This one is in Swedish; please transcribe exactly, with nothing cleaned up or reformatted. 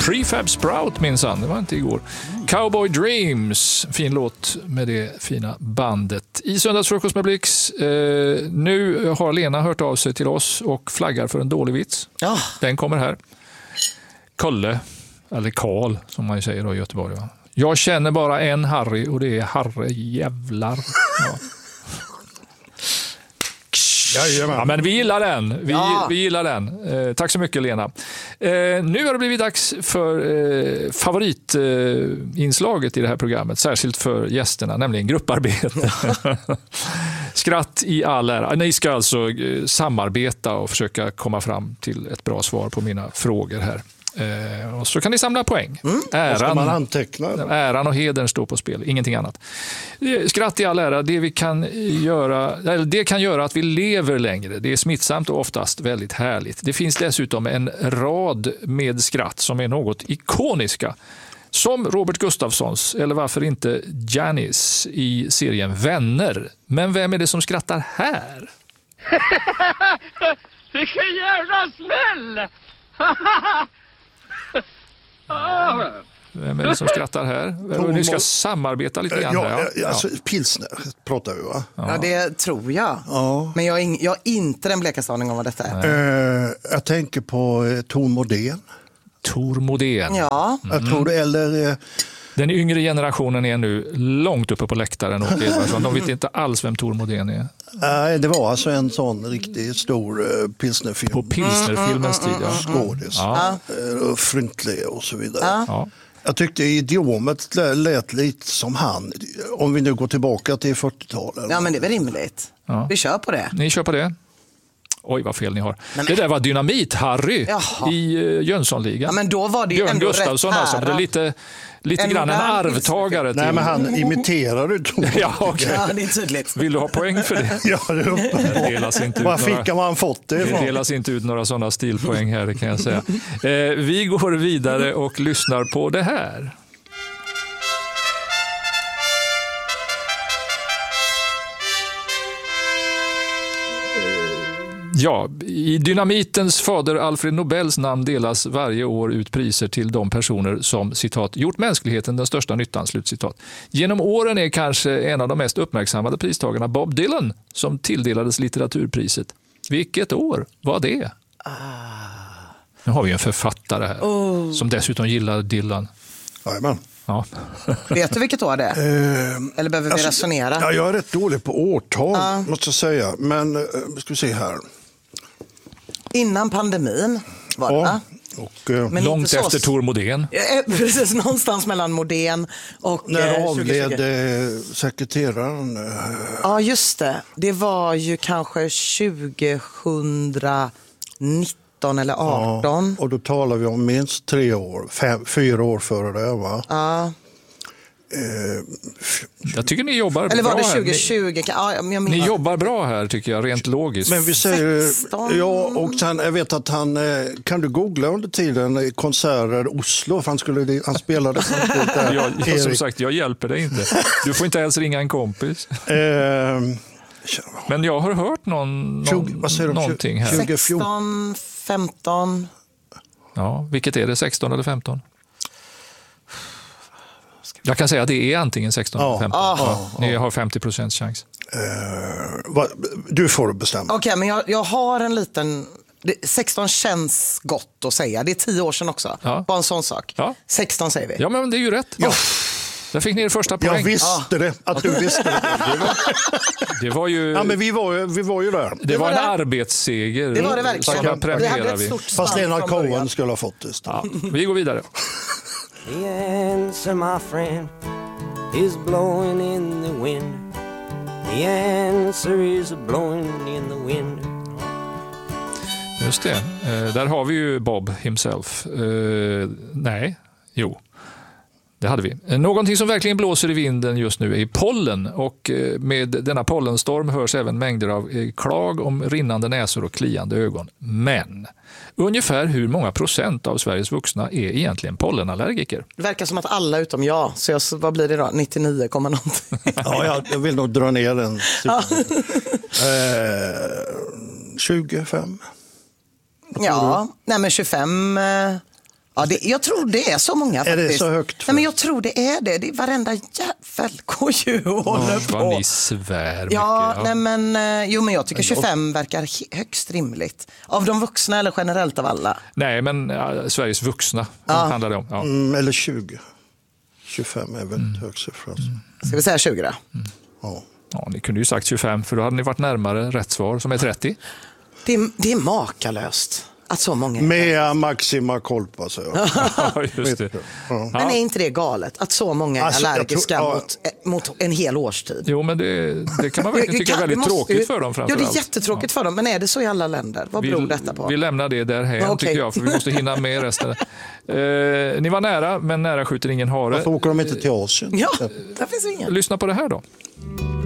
Prefab Sprout minsann, det var inte igår. Cowboy Dreams, fin låt med det fina bandet. I söndagsfrukost med Blix. Eh, nu har Lena hört av sig till oss och flaggar för en dålig vits. Ja. Den kommer här. Kalle, eller Karl som man säger då i Göteborg. Va? Jag känner bara en Harry och det är Harry jävlar. Ja. Ja, men vi gillar den. Vi, ja. vi gillar den. Eh, tack så mycket, Lena. Eh, nu har det blivit dags för eh, favoritinslaget eh, i det här programmet, särskilt för gästerna, nämligen grupparbete. Skratt i all ära. Ni ska alltså eh, samarbeta och försöka komma fram till ett bra svar på mina frågor här. Eh, och så kan ni samla poäng. Mm. Äran, man anteckna, äran och hedern står på spel, ingenting annat. Skratt i all ära, det vi kan göra, eller det kan göra att vi lever längre. Det är smittsamt och oftast väldigt härligt. Det finns dessutom en rad med skratt som är något ikoniska. Som Robert Gustafssons, eller varför inte Janis i serien Vänner. Men vem är det som skrattar här? Vilken jävla smäll! Vem är det som skrattar här? Ni ska samarbeta lite grann. Ja, här, ja. alltså, pilsner pratar vi, va? Ja, ja det tror jag. Ja. Men jag har, in, jag har inte den blekaste aning om vad detta är. Uh, jag tänker på uh, Tor Modén. Tor Modén. Ja. Mm. Jag tror det, eller... Uh, Den yngre generationen är nu långt uppe på läktaren och de vet inte alls vem Tor Modén är. Nej, uh, det var alltså en sån riktigt stor uh, pilsnerfilm. På pilsnerfilmens tid, ja. Skådis. Ja. Uh, Fryntlig och så vidare. Ja. Ja. Jag tyckte idiomet lät lite som han, om vi nu går tillbaka till fyrtiotalet. Ja, men det är väl rimligt. Ja. Vi kör på det. Ni kör på det. Oj, vad fel ni har. Men, det där var Dynamit-Harry i uh, Jönssonligan. Ja, men då var det ju Björn ändå Gustafsson rätt alltså. Det är lite, lite en grann en arvtagare. Till... Nej, men han imiterar du Tor. Ja, okay. Ja, det är tydligt. Vill du ha poäng för det? Ja, det är uppenbart. Var fick man fått det ifrån? Det delas inte ut några sådana stilpoäng här, det kan jag säga. Eh, vi går vidare och lyssnar på det här. Ja, i Dynamitens fader Alfred Nobels namn delas varje år ut priser till de personer som, citat, gjort mänskligheten den största nyttan, slutcitat. Genom åren är kanske en av de mest uppmärksammade pristagarna Bob Dylan som tilldelades litteraturpriset. Vilket år var det? Ah. Nu har vi en författare här oh. som dessutom gillar Dylan. Jajamän. Ja. Vet du vilket år det är? Uh, Eller behöver vi alltså, resonera? Ja, jag är rätt dålig på årtal, uh. måste jag säga. Men uh, ska vi se här. Innan pandemin var det. Ja, och, uh, Men långt så... efter Tor Modén. Precis, någonstans mellan Modén och... När uh, avled uh, sekreteraren. Uh... Ja, just det. Det var ju kanske tjugohundranitton eller arton. Ja, och då talar vi om minst tre år, fem, fyra år före det, va? Ja. Uh, jag tycker ni jobbar eller var bra det tjugohundratjugo? Ni, ja, jag menar. Ni jobbar bra här tycker jag, rent logiskt. Men vi säger, sexton ja, och sen, jag vet att han, kan du googla under tiden konserter Oslo, för han, skulle, han spelade där. jag, jag, som sagt, jag hjälper dig inte. Du får inte ens ringa en kompis. Uh, Men jag har hört någon, tjugo, vad säger någonting här. sexton, femton Ja, vilket är det? sexton eller femton? Jag kan säga att det är antingen sexton ja, eller femton. Ah, ja, ni har femtio procent chans. Uh, vad, du får bestämma. Okej, okay, men jag, jag har en liten... Det, sexton känns gott att säga. Det är tio år sedan också. Ja. Bara en sån sak. Ja. sexton säger vi. Ja, men det är ju rätt. Ja. Där fick ni er första poäng. Jag visste ja. det, att du visste det. Det var, det var ju... Ja, men vi var, vi var ju där. Det, det var, var en det. arbetsseger. Det var det verkligen. Det hade ett stort Fast Leonard Cohen skulle ha fått det. Ja, vi går vidare. The answer, my friend, is blowing in the wind. The answer is blowing in the wind. Just det. Eh, där har vi ju Bob himself. Eh, nej, jo. Det hade vi. Någonting som verkligen blåser i vinden just nu är pollen, och med denna pollenstorm hörs även mängder av klag om rinnande näsor och kliande ögon. Men ungefär hur många procent av Sveriges vuxna är egentligen pollenallergiker? Det verkar som att alla utom jag, så jag, vad blir det då? nittionio komma någonting. Ja, jag, jag vill nog dra ner den. eh, tjugofem. Ja, nej men tjugofem... Eh... Ja, det, jag tror det är så många faktiskt. Är det så högt? Nej, men jag tror det är det. Det är varenda jävel går ju och håller på. Vad ni svär mycket. Ja, ja. Nej, men, eh, jo, men jag tycker tjugofem verkar he- högst rimligt. Av de vuxna eller generellt av alla? Nej, men ja, Sveriges vuxna ja. handlar det om. Ja. Mm, eller tjugo. tjugofem är väldigt mm. hög siffra. Mm. Ska vi säga tjugo då? Mm. Ja. Ja, ni kunde ju sagt tjugofem, för då hade ni varit närmare rätt svar, som är trettio. Det är, det är makalöst att så många... Med Maxima Kolpa, så jag. Ja, just det. Ja. Men är inte det galet att så många är alltså, allergiska tror, ja. mot, mot en hel årstid? Jo, men det, det kan man verkligen tycka är väldigt måste, tråkigt för dem framförallt. Ja, det är jättetråkigt ja. för dem, men är det så i alla länder? Vad beror vi, detta på? Vi lämnar det därhän, ja, okay. tycker jag, för vi måste hinna med resten. eh, ni var nära, men nära skjuter ingen hare. Varför åker de inte till Asien? Ja, där finns ingen. Lyssna på det här då.